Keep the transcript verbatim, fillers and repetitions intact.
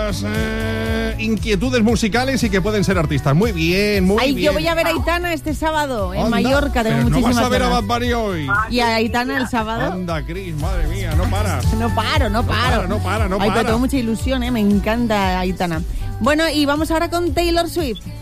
muchas eh, inquietudes musicales y que pueden ser artistas. Muy bien, muy Ay, bien. yo voy a ver a Aitana este sábado en Anda, Mallorca. Tengo pero muchísimas no vas a ver a ganas. Bad Bunny hoy. Y a Aitana el sábado. Anda, Cris, madre mía, no paras. No paro, no paro. para, no para, no Ay, para. pero tengo mucha ilusión, ¿eh? Me encanta Aitana. Bueno, y vamos ahora con Taylor Swift.